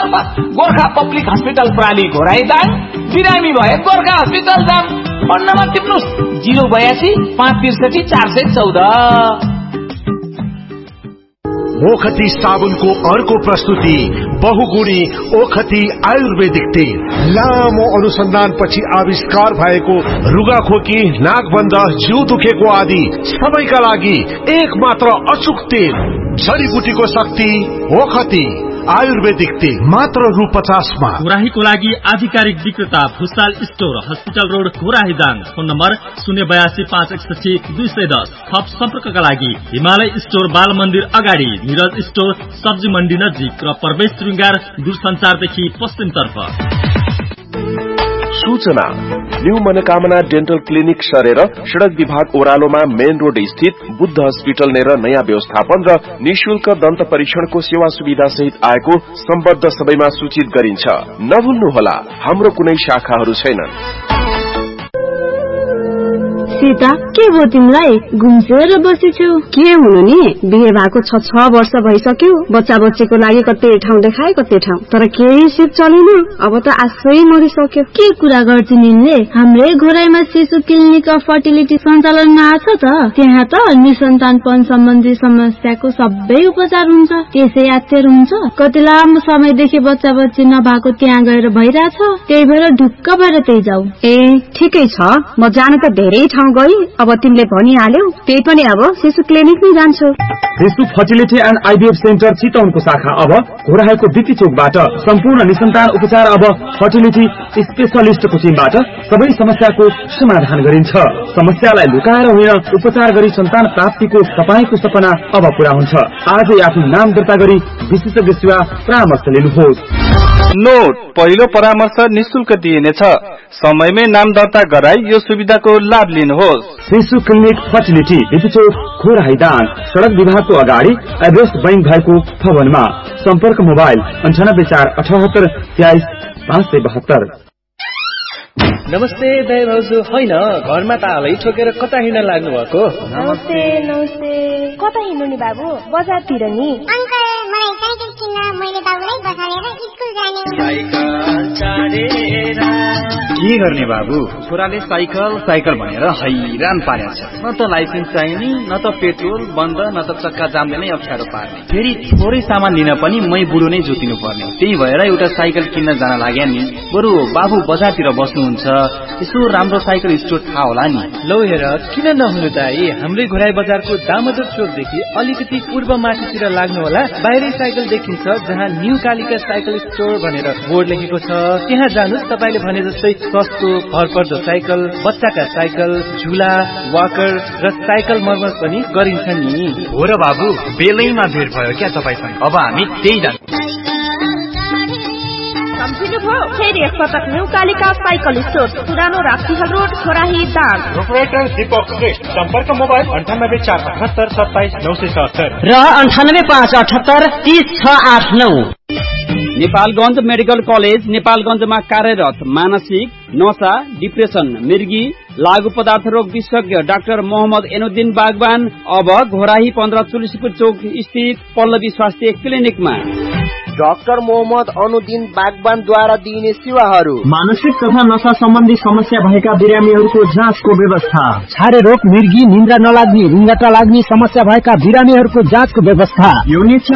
तर्फ Gorkha public hospital प्राली घोराइदाङ, बिरामी भए गोर्खा हस्पिटल जाम। Phone number टिप्नुस् 082 563 414। ओखती साबुनको अर्को प्रस्तुति बहुगुणी ओखती आयुर्वेदिक तेल। लामो अनुसन्धानपछि आविष्कार भएको रुगाखोकी, नाकबन्ध, जिउ दुखेको आदि सबैका लागि एक मात्र अचूक तेल। जडीबुटीको शक्ति ओखती आयुर्वेदिक तेल मात्र रु 50 मा। घोराहीको लागि आधिकारिक विक्रेता Bhusal store, hospital road, घोराहीदाङ। Phone number 082 561 210। थप सम्पर्कका लागि हिमालय स्टोर, बाल मन्दिर अगाडि, निरज स्टोर, सब्जी मण्डी नजिक र प्रवेश श्रृंगार दूरसञ्चारदेखि पश्चिमतर्फ। सूचना न्यू मनोकामना डेन्टल क्लिनिक सरेर सड़क विभाग ओह्रालोमा मेन रोड स्थित बुद्ध हस्पिटल नेर नयाँ व्यवस्थापन र निशुल्क दन्त परीक्षणको सेवा सुविधा सहित आएको सम्बद्ध सबैमा सूचित गरिन्छ। नभुल्नुहोला, हाम्रो कुनै शाखाहरू छैनन्। सीता, के भयो तिमीलाई? घुम्सेर बसेछौ? के हुनु नि, बिहे भएको 6 वर्ष भइसक्यो। बच्चा बच्चीको लागि कतै ठाउँ देखाए कतै ठाउँ, तर केही सिप चलेन। अब त आशै मरिसक्यो। के कुरा गर्छिन् यिनले? हाम्रै घोराईमा शिशु क्लिनिक अफ फर्टिलिटी सञ्चालनमा आछ त। त्यहाँ त निसन्तानपन सम्बन्धी समस्याको सबै उपचार हुन्छ। त्यसै यात्तर हुन्छ। कति लामो समयदेखि बच्चा बच्ची नभएको त्यहाँ गएर भइराछ। त्यही भएर ढुक्क भएर त्यही जाऊ। ए ठिकै छ, म जान त धेरै ठाउँ गई। अब तिमीले भनिहाल्यौ, त्यही पनि अब शिशु क्लिनिक नै जान्छु। शिशु फर्टिलिटी एन्ड आइभीएफ सेन्टर चितवनको शाखा अब घोराहीको बिपी चोकबाट सम्पूर्ण निसन्तान उपचार अब फर्टिलिटी स्पेशलिस्टको टिमबाट सबै समस्याको समाधान गरिन्छ। समस्यालाई लुकाएर होइन, उपचार गरी सन्तान प्राप्तिको तपाईको सपना अब पूरा हुन्छ। आजै आफ्नो नाम दर्ता गरी विशेषज्ञ सेवा परामर्श लिनुहोस्। नोट, पहिलो परामर्श निशुल्क दिइनेछ। समयमै नाम दर्ता गराई यो सुविधाको लाभ लिनुहोस्। शिशु क्लिनिक फर्टिलिटी बिपी चोक, घोराहीदाङ, सड़क विभागको अगाडि, एभरेस्ट बैंक भएको भवनमा। सम्पर्क मोबाइल 98 478 23 572। नमस्ते दाइ भाउजू। होइन, घरमा तालै ठोकेर कता हिँड्न लाग्नु भएको? नमस्ते नमस्ते। कता हिँड्नु नि बाबु? बजारतिर नि। अंकल, मलाई साइकल किन्न, मैले बाबुलाई बसालेर स्कुल जाने। के गर्ने बाबु, छोराले साइकल भनेर हैरान पारेको छ। न त लाइसेन्स चाहिने, न त पेट्रोल बन्द, न त चक्का जामले नै अप्ठ्यारो पार्ने। फेरि थोरै सामान लिन पनि मै बुढो नै जोतिनु पर्ने। त्यही भएर एउटा साइकल किन्न जान लाग्या नि। बरु बाबु बजारतिर बस्नुहुन्छ, यसो राम्रो साइकल स्टोर थाहा होला नि। लौ हेर, किन नहुनु दाइ, हाम्रै घोराई बजारको दामोदर चोकदेखि अलिकति पूर्व माथितिर लाग्नु होला। बाहिरै साइकल देखिन्छ, जहाँ न्यू कालिका साइकल स्टोर भनेर बोर्ड लेखेको छ। त्यहाँ जानुस्, तपाईले भने जस्तै सस्तो भरपर्दो साइकल, बच्चाका साइकल, झुला, वाकर र साइकल मर्मत पनि गरिन्छ नि। हो र बाबु, बेलैमा भेट भयो क्या तपाईसँग। अब हामी त्यही जान्छौँ। सम्झिनुभयो? फेरि एकपटक न्यू कालिका साइकल स्टोर, पुरानो राप्तीहल रोड, घोराहीदाङ। प्रोपराइटर दीपक श्रेष्ठ। सम्पर्क मोबाइल 98 478 27 977 र 98 578 30 689। नेपालगञ्ज मेडिकल कलेज नेपालगञ्जमा कार्यरत मानसिक, नशा, डिप्रेसन, मृगी, लागू पदार्थ रोग विशेषज्ञ डाक्टर मोहम्मद एनुद्दिन बागवान अब घोराही 15 तुलसीपुर चौक स्थित पल्लवी स्वास्थ्य क्लिनिकमा। डाक्टर मोहम्मद अनुद्दिन बागवानद्वारा दिइने सेवाहरू: मानसिक तथा नशा सम्बन्धी समस्या भएका बिरामीहरूको जाँचको व्यवस्था, छारे रोग, मृगी, निन्द्रा नलाग्ने, रुङ्गाटा लाग्ने समस्या भएका बिरामीहरूको जाँचको व्यवस्था, यौन